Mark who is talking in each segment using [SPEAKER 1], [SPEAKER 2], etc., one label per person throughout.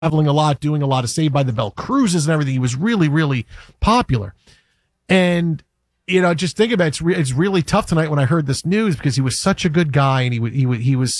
[SPEAKER 1] traveling a lot, doing a lot of Saved by the Bell cruises and everything. He was really, really popular. And, just think about it, it's really tough tonight when I heard this news because he was such a good guy and he was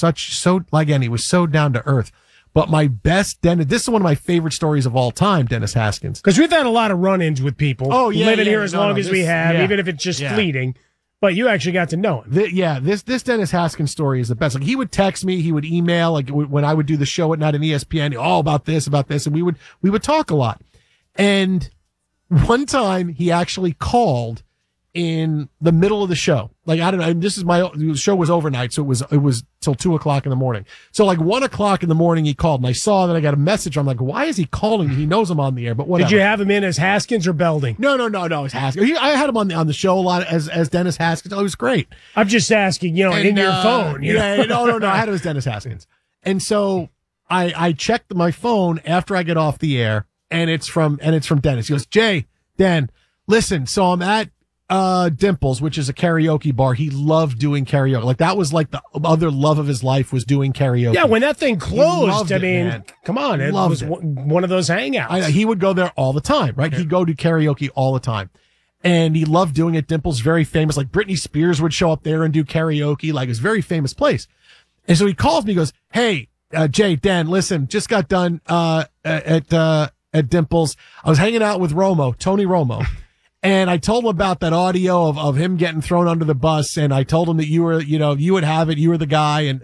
[SPEAKER 1] so down to earth. But my best Dennis, this is one of my favorite stories of all time, Dennis Haskins.
[SPEAKER 2] Because we've had a lot of run-ins with people living here as long as we have, even if it's just fleeting. But you actually got to know him.
[SPEAKER 1] This Dennis Haskins story is the best. Like, he would text me, he would email, like when I would do the show at night on ESPN, all about this, and we would talk a lot. And one time he actually called in the middle of the show. Like, I don't know, the show was overnight, so it was till 2:00 in the morning. So like 1:00 in the morning he called, and I saw that I got a message. I'm like, why is he calling? He knows I'm on the air, but whatever.
[SPEAKER 2] Did you have him in as Haskins or Belding?
[SPEAKER 1] No, it's Haskins. I had him on the show a lot as Dennis Haskins. Oh, it was great.
[SPEAKER 2] I'm just asking, in your phone.
[SPEAKER 1] No, I had him as Dennis Haskins. And so I checked my phone after I get off the air, and it's from Dennis. He goes, Jay, Dan, listen, so I'm at Dimples, which is a karaoke bar. He loved doing karaoke. Like, that was like the other love of his life, was doing karaoke.
[SPEAKER 2] Yeah, when that thing closed, come on, it was one of those hangouts.
[SPEAKER 1] He would go there all the time, right? Yeah. He'd go to karaoke all the time. And he loved doing it. Dimples, very famous. Like, Britney Spears would show up there and do karaoke. Like, it was a very famous place. And so he calls me, he goes, hey, Jay, Dan, listen, just got done at Dimples. I was hanging out with Tony Romo. And I told him about that audio of him getting thrown under the bus. And I told him that you were, you would have it. You were the guy. And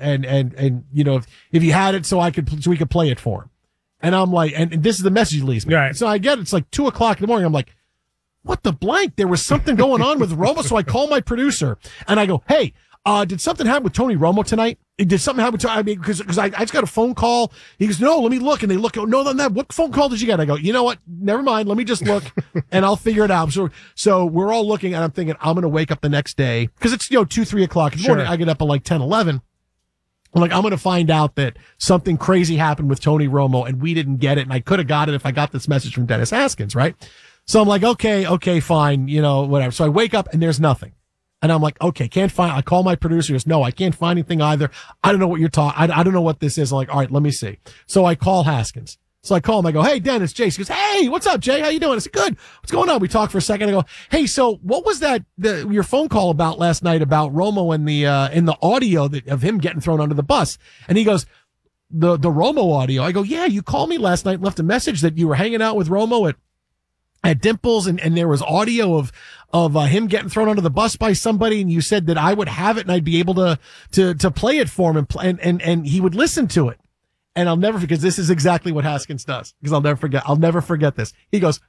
[SPEAKER 1] if you had it so we could play it for him. And I'm like, and this is the message he leaves me.
[SPEAKER 2] Right.
[SPEAKER 1] So I get it's like 2:00 in the morning. I'm like, what the blank? There was something going on with Romo. So I call my producer and I go, hey, did something happen with Tony Romo tonight? Did something happen to, because I just got a phone call. He goes, no, let me look. And they look, no, what phone call did you get? I go, you know what? Never mind. Let me just look and I'll figure it out. So we're all looking, and I'm thinking, I'm going to wake up the next day because it's, 2-3 o'clock in the morning. I get up at like 10, 11. I'm like, I'm going to find out that something crazy happened with Tony Romo and we didn't get it. And I could have got it if I got this message from Dennis Haskins, right? So I'm like, okay, fine, whatever. So I wake up and there's nothing. And I'm like, okay, can't find, I call my producer. He goes, no, I can't find anything either. I don't know what you're talking. I don't know what this is. I'm like, all right, let me see. So I call Haskins. So I call him. I go, hey, Dennis, Jay. He goes, hey, what's up, Jay? How you doing? I said, good. What's going on? We talked for a second. I go, hey, so what was your phone call about last night about Romo and in the audio of him getting thrown under the bus? And he goes, the Romo audio. I go, yeah, you called me last night and left a message that you were hanging out with Romo at Dimples, and there was audio of him getting thrown under the bus by somebody, and you said that I would have it and I'd be able to play it for him and he would listen to it. And I'll never forget, because this is exactly what Haskins does, because I'll never forget this. He goes,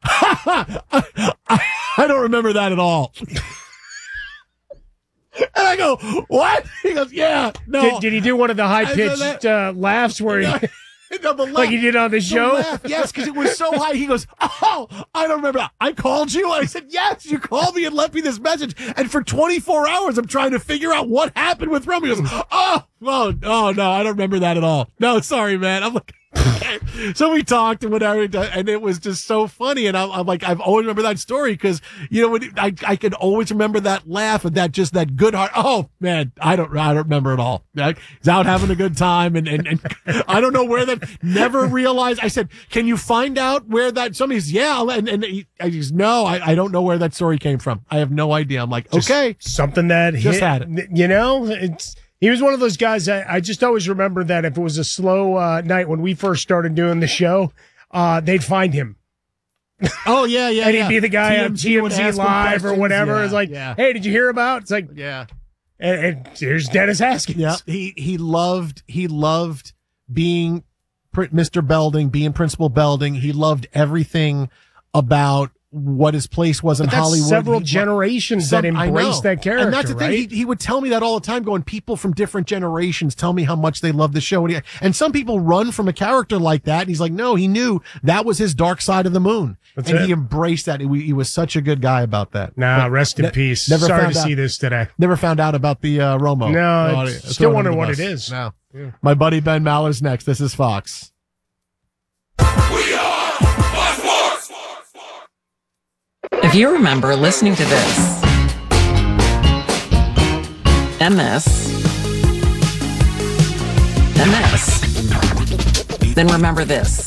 [SPEAKER 1] I don't remember that at all. And I go, what? He goes, yeah, no.
[SPEAKER 2] Did he do one of the high-pitched laughs where he...
[SPEAKER 1] No,
[SPEAKER 2] like you did on the show?
[SPEAKER 1] Laugh, yes, because it was so high. He goes, oh, I don't remember that. I called you. And I said, yes, you called me and left me this message. And for 24 hours, I'm trying to figure out what happened with Romo. He goes, oh, no, I don't remember that at all. No, sorry, man. I'm like, okay. So we talked and whatever, and it was just so funny. And I'm like, I've always remember that story because, I can always remember that laugh and that good heart. Oh, man, I don't remember it all. He's out having a good time. And I don't know where that, never realized. I said, can you find out where that, somebody's, yeah. And he goes, no, I don't know where that story came from. I have no idea. I'm like, okay.
[SPEAKER 2] Just something that
[SPEAKER 1] just had it.
[SPEAKER 2] He was one of those guys. I just always remember that if it was a slow night when we first started doing the show, they'd find him.
[SPEAKER 1] Oh, yeah.
[SPEAKER 2] And he'd be the guy on TMZ Live or whatever.
[SPEAKER 1] Yeah,
[SPEAKER 2] it's like, hey, did you hear about? It's like,
[SPEAKER 1] yeah.
[SPEAKER 2] And here's Dennis Haskins.
[SPEAKER 1] Yeah. He loved being Mr. Belding, being Principal Belding. He loved everything about what his place was in Hollywood.
[SPEAKER 2] Several generations that embraced that character.
[SPEAKER 1] And that's the thing. He would tell me that all the time, going, people from different generations tell me how much they love the show. And some people run from a character like that. And he's like, no, he knew that was his dark side of the moon. He embraced that. He was such a good guy about that.
[SPEAKER 2] Rest in peace. Sorry to see this today.
[SPEAKER 1] Never found out about the Romo.
[SPEAKER 2] No, still wonder what it is.
[SPEAKER 1] No. Yeah. My buddy Ben Maller's next. This is Fox.
[SPEAKER 3] We are Fox.
[SPEAKER 4] If you remember listening to this, MS, then remember this.